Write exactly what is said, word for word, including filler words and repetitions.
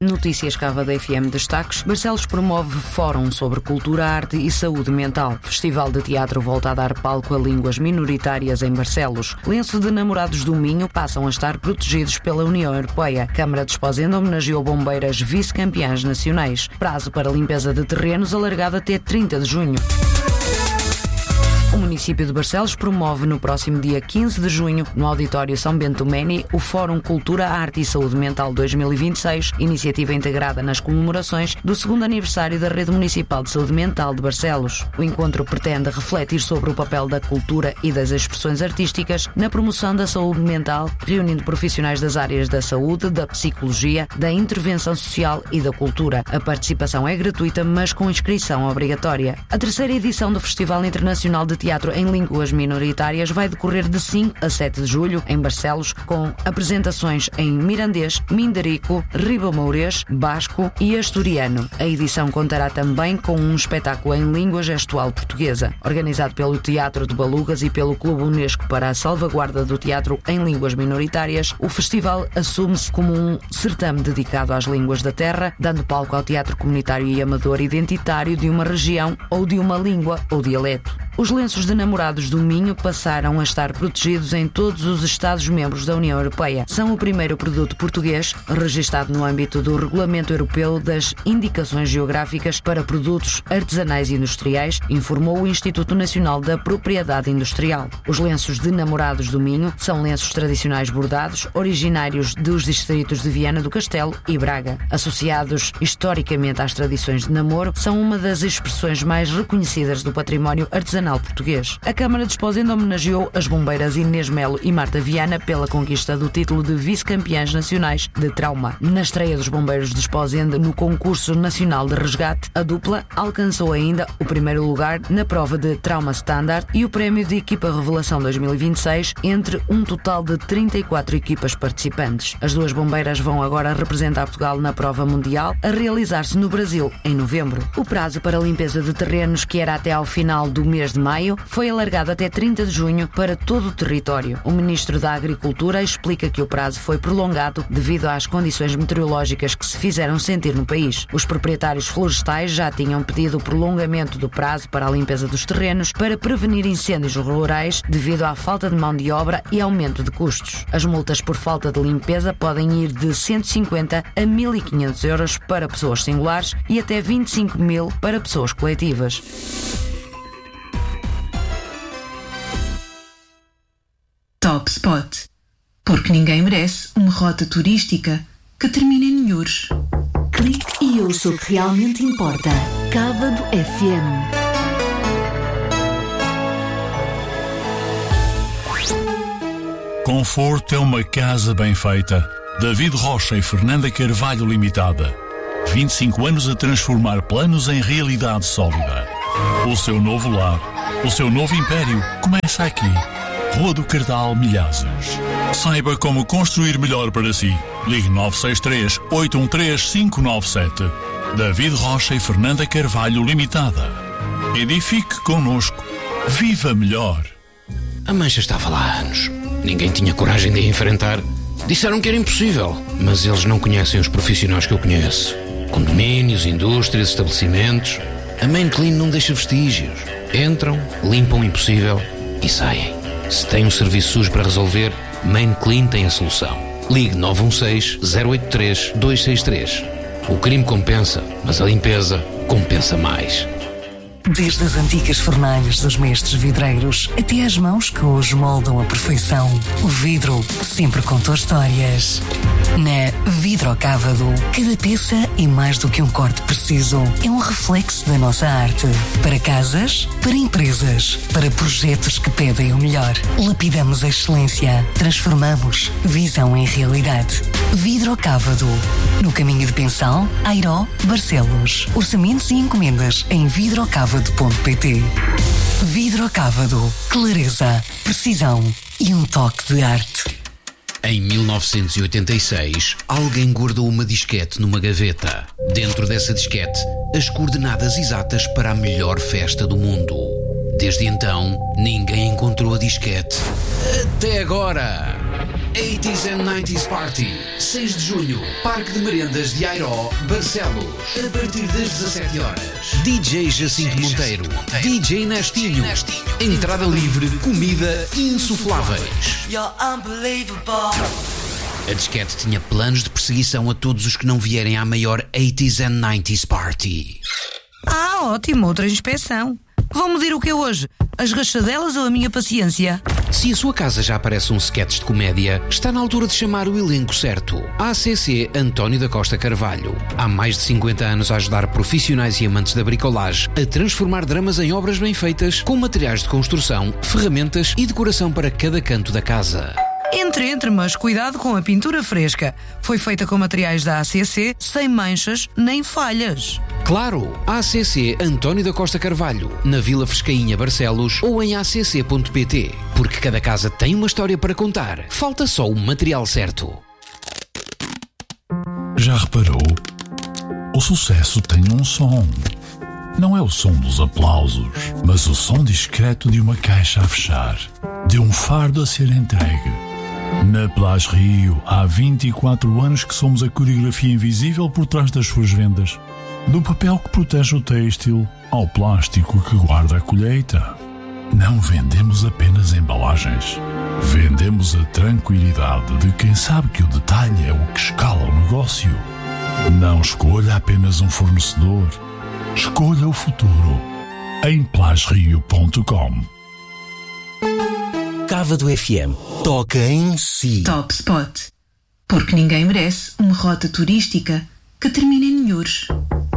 Notícias Cava da F M destaques. Barcelos promove fórum sobre cultura, arte e saúde mental. Festival de teatro volta a dar palco a línguas minoritárias em Barcelos. Lenço de namorados do Minho passam a estar protegidos pela União Europeia. Câmara de Esposende homenageou bombeiras vice-campeãs nacionais. Prazo para limpeza de terrenos alargado até trinta de junho. O município de Barcelos promove no próximo dia quinze de junho, no Auditório São Bento Meni, o Fórum Cultura, Arte e Saúde Mental dois mil e vinte e seis, iniciativa integrada nas comemorações do segundo aniversário da Rede Municipal de Saúde Mental de Barcelos. O encontro pretende refletir sobre o papel da cultura e das expressões artísticas na promoção da saúde mental, reunindo profissionais das áreas da saúde, da psicologia, da intervenção social e da cultura. A participação é gratuita, mas com inscrição obrigatória. A terceira edição do Festival Internacional de Teatro em Línguas Minoritárias vai decorrer de cinco a sete de julho em Barcelos, com apresentações em mirandês, mindarico, ribamourês, basco e asturiano. A edição contará também com um espetáculo em língua gestual portuguesa. Organizado pelo Teatro de Balugas e pelo Clube Unesco para a Salvaguarda do Teatro em Línguas Minoritárias, o festival assume-se como um certame dedicado às línguas da terra, dando palco ao teatro comunitário e amador identitário de uma região ou de uma língua ou dialeto. Os lenços de namorados do Minho passaram a estar protegidos em todos os Estados-membros da União Europeia. São o primeiro produto português registado no âmbito do Regulamento Europeu das Indicações Geográficas para Produtos Artesanais e Industriais, informou o Instituto Nacional da Propriedade Industrial. Os lenços de namorados do Minho são lenços tradicionais bordados, originários dos distritos de Viana do Castelo e Braga. Associados historicamente às tradições de namoro, são uma das expressões mais reconhecidas do património artesanal português. A Câmara de Esposende homenageou as bombeiras Inês Melo e Marta Viana pela conquista do título de vice-campeãs nacionais de trauma. Na estreia dos bombeiros de Esposende no concurso nacional de resgate, a dupla alcançou ainda o primeiro lugar na prova de trauma standard e o prémio de equipa revelação dois mil e vinte e seis entre um total de trinta e quatro equipas participantes. As duas bombeiras vão agora representar Portugal na prova mundial, a realizar-se no Brasil em novembro. O prazo para a limpeza de terrenos, que era até ao final do mês de maio, foi alargado até trinta de junho para todo o território. O Ministro da Agricultura explica que o prazo foi prolongado devido às condições meteorológicas que se fizeram sentir no país. Os proprietários florestais já tinham pedido o prolongamento do prazo para a limpeza dos terrenos para prevenir incêndios rurais devido à falta de mão de obra e aumento de custos. As multas por falta de limpeza podem ir de cento e cinquenta a mil e quinhentos euros para pessoas singulares e até vinte e cinco mil para pessoas coletivas. Top Spot. Porque ninguém merece uma rota turística que termine em Nhures. Clique e ouça o que realmente importa. Cávado F M. Conforto é uma casa bem feita. David Rocha e Fernanda Carvalho Limitada. vinte e cinco anos a transformar planos em realidade sólida. O seu novo lar, o seu novo império começa aqui. Rua do Cardal, Milhazes. Saiba como construir melhor para si. Ligue nove seis três, oito um três, cinco nove sete. David Rocha e Fernanda Carvalho Limitada. Edifique connosco. Viva melhor. A mancha estava lá há anos. Ninguém tinha coragem de a enfrentar. Disseram que era impossível, mas eles não conhecem os profissionais que eu conheço. Condomínios, indústrias, estabelecimentos. A Main Clean não deixa vestígios. Entram, limpam o impossível e saem. Se tem um serviço sujo para resolver, Main Clean tem a solução. Ligue nove um seis, zero oito três, dois seis três. O crime compensa, mas a limpeza compensa mais. Desde as antigas fornalhas dos mestres vidreiros até às mãos que hoje moldam a perfeição, o vidro sempre contou histórias. Na Vidrocávado, cada peça é mais do que um corte preciso. É um reflexo da nossa arte. Para casas, para empresas, para projetos que pedem o melhor. Lapidamos a excelência. Transformamos visão em realidade. Vidrocávado. No caminho de Pensal, Airó, Barcelos. Orçamentos e encomendas em vidrocávado ponto pt. Vidrocávado. Clareza, precisão e um toque de arte. Em mil novecentos e oitenta e seis, alguém guardou uma disquete numa gaveta. Dentro dessa disquete, as coordenadas exatas para a melhor festa do mundo. Desde então, ninguém encontrou a disquete. Até agora! eighties and nineties Party, seis de junho, Parque de Merendas de Airó, Barcelos, a partir das dezassete horas. D J Jacinto Monteiro, D J Nestinho, entrada livre, comida insufláveis. A disquete tinha planos de perseguição a todos os que não vierem à maior eighties and nineties Party. Ah, ótimo, outra inspeção. Vão medir o que é hoje? As rachadelas ou a minha paciência? Se a sua casa já aparece um sketch de comédia, está na altura de chamar o elenco certo. A C C António da Costa Carvalho. Há mais de cinquenta anos a ajudar profissionais e amantes da bricolagem a transformar dramas em obras bem feitas, com materiais de construção, ferramentas e decoração para cada canto da casa. Entre, entre, mas cuidado com a pintura fresca. Foi feita com materiais da A C C, sem manchas nem falhas. Claro, A C C António da Costa Carvalho, na Vila Frescainha, Barcelos, ou em a c c ponto p t. Porque cada casa tem uma história para contar. Falta só o material certo. Já reparou? O sucesso tem um som. Não é o som dos aplausos, mas o som discreto de uma caixa a fechar, de um fardo a ser entregue. Na Plage Rio, há vinte e quatro anos que somos a coreografia invisível por trás das suas vendas. Do papel que protege o têxtil ao plástico que guarda a colheita. Não vendemos apenas embalagens. Vendemos a tranquilidade de quem sabe que o detalhe é o que escala o negócio. Não escolha apenas um fornecedor. Escolha o futuro em plage rio ponto com. Cávado F M. Toca em si. Top Spot. Porque ninguém merece uma rota turística que termine em Nhures.